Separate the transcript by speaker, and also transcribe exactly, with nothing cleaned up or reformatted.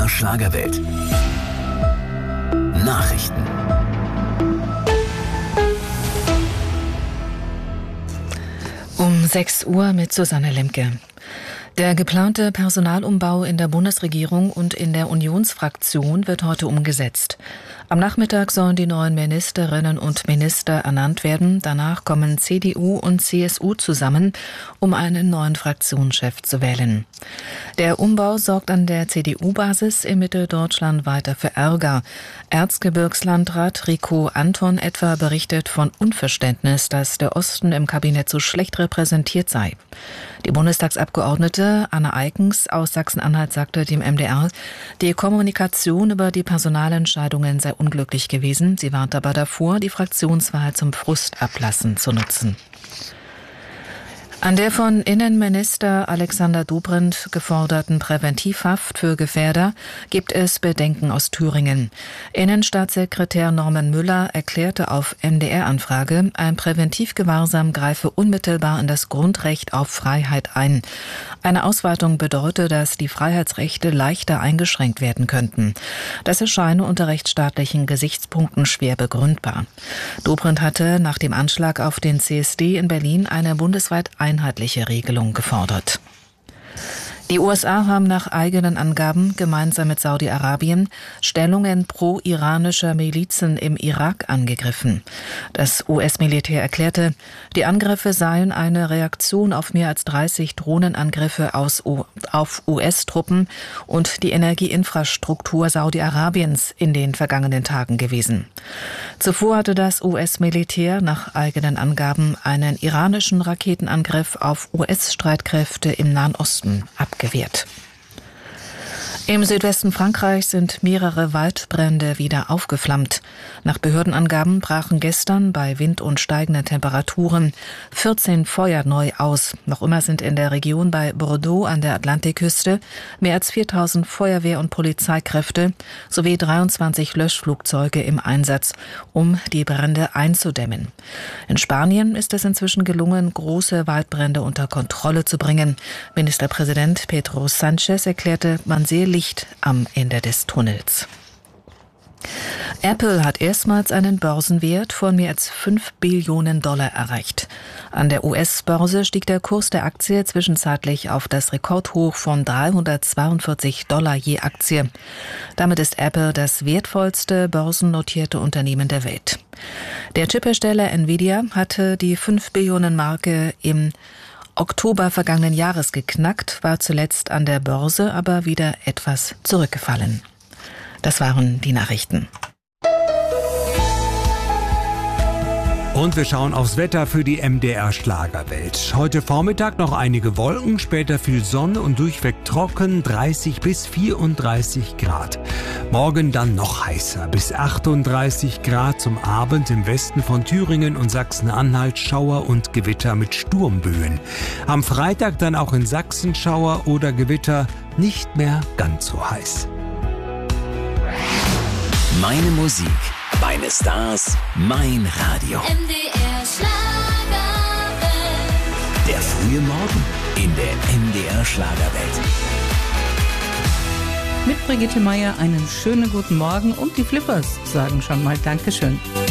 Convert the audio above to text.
Speaker 1: R Schlagerwelt. Nachrichten.
Speaker 2: Um sechs Uhr mit Susanne Lemke. Der geplante Personalumbau in der Bundesregierung und in der Unionsfraktion wird heute umgesetzt. Am Nachmittag sollen die neuen Ministerinnen und Minister ernannt werden. Danach kommen C D U und C S U zusammen, um einen neuen Fraktionschef zu wählen. Der Umbau sorgt an der C D U-Basis in Mitteldeutschland weiter für Ärger. Erzgebirgslandrat Rico Anton etwa berichtet von Unverständnis, dass der Osten im Kabinett so schlecht repräsentiert sei. Die Bundestagsabgeordnete Anne Eickens aus Sachsen-Anhalt sagte dem M D R, die Kommunikation über die Personalentscheidungen sei unglücklich gewesen. Sie warnt aber davor, die Fraktionswahl zum Frustablassen zu nutzen. An der von Innenminister Alexander Dobrindt geforderten Präventivhaft für Gefährder gibt es Bedenken aus Thüringen. Innenstaatssekretär Norman Müller erklärte auf M D R-Anfrage, ein Präventivgewahrsam greife unmittelbar in das Grundrecht auf Freiheit ein. Eine Ausweitung bedeute, dass die Freiheitsrechte leichter eingeschränkt werden könnten. Das erscheine unter rechtsstaatlichen Gesichtspunkten schwer begründbar. Dobrindt hatte nach dem Anschlag auf den C S D in Berlin eine bundesweit einheitliche Regelung gefordert. Die U S A haben nach eigenen Angaben gemeinsam mit Saudi-Arabien Stellungen pro-iranischer Milizen im Irak angegriffen. Das U S-Militär erklärte, die Angriffe seien eine Reaktion auf mehr als dreißig Drohnenangriffe aus U- auf U S-Truppen und die Energieinfrastruktur Saudi-Arabiens in den vergangenen Tagen gewesen. Zuvor hatte das U S-Militär nach eigenen Angaben einen iranischen Raketenangriff auf U S-Streitkräfte im Nahen Osten abgewehrt. gewährt. Im Südwesten Frankreichs sind mehrere Waldbrände wieder aufgeflammt. Nach Behördenangaben brachen gestern bei Wind und steigenden Temperaturen vierzehn Feuer neu aus. Noch immer sind in der Region bei Bordeaux an der Atlantikküste mehr als viertausend Feuerwehr- und Polizeikräfte sowie dreiundzwanzig Löschflugzeuge im Einsatz, um die Brände einzudämmen. In Spanien ist es inzwischen gelungen, große Waldbrände unter Kontrolle zu bringen. Ministerpräsident Pedro Sánchez erklärte, man sehe Licht am Ende des Tunnels. Apple hat erstmals einen Börsenwert von mehr als fünf Billionen Dollar erreicht. An der U S-Börse stieg der Kurs der Aktie zwischenzeitlich auf das Rekordhoch von dreihundertzweiundvierzig Dollar je Aktie. Damit ist Apple das wertvollste börsennotierte Unternehmen der Welt. Der Chiphersteller Nvidia hatte die fünf Billionen Marke im Oktober vergangenen Jahres geknackt, war zuletzt an der Börse aber wieder etwas zurückgefallen. Das waren die Nachrichten.
Speaker 3: Und wir schauen aufs Wetter für die M D R Schlagerwelt. Heute Vormittag noch einige Wolken, später viel Sonne und durchweg trocken, dreißig bis vierunddreißig Grad. Morgen dann noch heißer, bis achtunddreißig Grad, zum Abend im Westen von Thüringen und Sachsen-Anhalt Schauer und Gewitter mit Sturmböen. Am Freitag dann auch in Sachsen Schauer oder Gewitter, nicht mehr ganz so heiß.
Speaker 1: Meine Musik, meine Stars, mein Radio.
Speaker 4: M D R Schlagerwelt.
Speaker 1: Der frühe Morgen in der M D R Schlagerwelt.
Speaker 5: Mit Brigitte Meier einen schönen guten Morgen und die Flippers sagen schon mal Dankeschön.